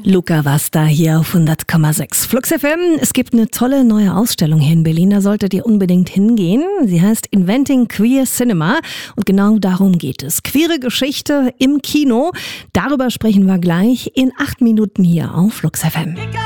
Luca Vasta hier auf 100,6 Flux FM. Es gibt eine tolle neue Ausstellung hier in Berlin, da solltet ihr unbedingt hingehen. Sie heißt Inventing Queer Cinema und genau darum geht es. Queere Geschichte im Kino, darüber sprechen wir gleich in 8 Minuten hier auf Flux FM.